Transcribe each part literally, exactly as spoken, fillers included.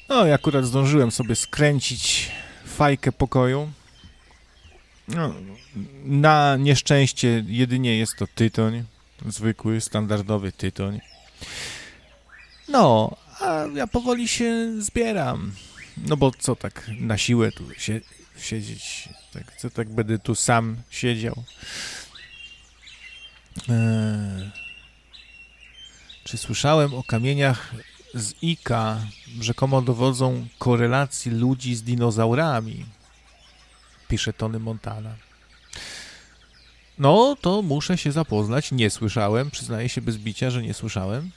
No i akurat zdążyłem sobie skręcić fajkę pokoju. No, na nieszczęście jedynie jest to tytoń, zwykły, standardowy tytoń. No, a ja powoli się zbieram. No bo co tak na siłę tu się, siedzieć, tak, co tak będę tu sam siedział. Eee, czy słyszałem o kamieniach z Ika, rzekomo dowodzą korelacji ludzi z dinozaurami? Pisze Tony Montana. No, to muszę się zapoznać. Nie słyszałem. Przyznaję się bez bicia, że nie słyszałem.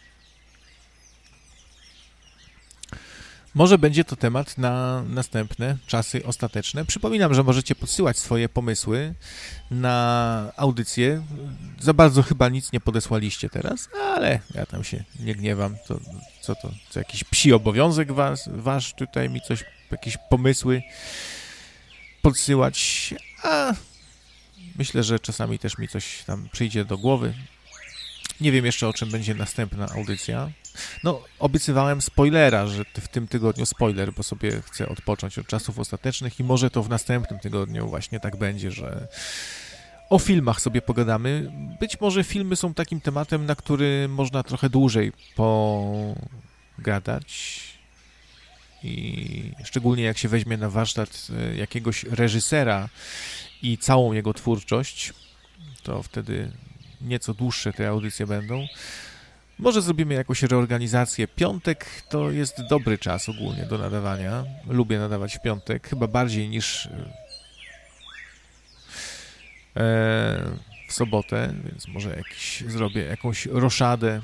Może będzie to temat na następne czasy ostateczne. Przypominam, że możecie podsyłać swoje pomysły na audycję. Za bardzo chyba nic nie podesłaliście teraz, ale ja tam się nie gniewam. To, co to? Co jakiś psi obowiązek was, wasz tutaj mi coś, jakieś pomysły podsyłać, a myślę, że czasami też mi coś tam przyjdzie do głowy. Nie wiem jeszcze, o czym będzie następna audycja. No, obiecywałem spoilera, że w tym tygodniu spoiler, bo sobie chcę odpocząć od czasów ostatecznych i może to w następnym tygodniu właśnie tak będzie, że o filmach sobie pogadamy. Być może filmy są takim tematem, na który można trochę dłużej pogadać i szczególnie jak się weźmie na warsztat jakiegoś reżysera i całą jego twórczość, to wtedy nieco dłuższe te audycje będą. Może zrobimy jakąś reorganizację. Piątek to jest dobry czas ogólnie do nadawania. Lubię nadawać w piątek, chyba bardziej niż w sobotę, więc może jakiś, zrobię jakąś roszadę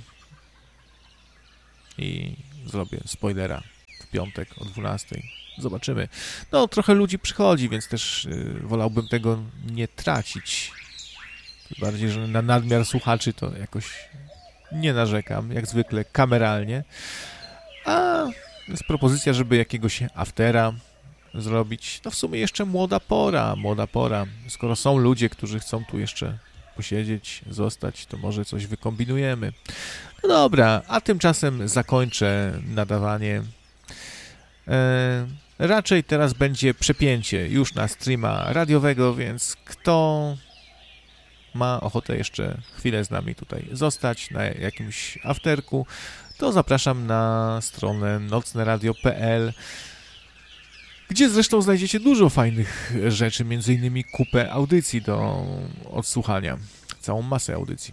i zrobię spoilera w piątek o dwunastej. Zobaczymy. No, trochę ludzi przychodzi, więc też y, wolałbym tego nie tracić. Bardziej, że na nadmiar słuchaczy to jakoś nie narzekam, jak zwykle kameralnie. A jest propozycja, żeby jakiegoś aftera zrobić. No w sumie jeszcze młoda pora, młoda pora. Skoro są ludzie, którzy chcą tu jeszcze posiedzieć, zostać, to może coś wykombinujemy. No dobra, a tymczasem zakończę nadawanie. E, raczej teraz będzie przepięcie już na streama radiowego, więc kto ma ochotę jeszcze chwilę z nami tutaj zostać na jakimś afterku, to zapraszam na stronę nocne radio kropka p l, gdzie zresztą znajdziecie dużo fajnych rzeczy, między innymi kupę audycji do odsłuchania, całą masę audycji.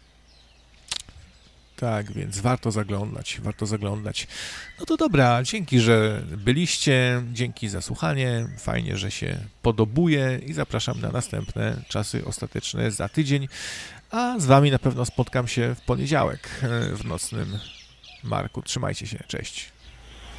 Tak, więc warto zaglądać, warto zaglądać. No to dobra, dzięki, że byliście, dzięki za słuchanie, fajnie, że się podobuje i zapraszam na następne czasy ostateczne za tydzień, a z wami na pewno spotkam się w poniedziałek w nocnym Marku. Trzymajcie się, cześć.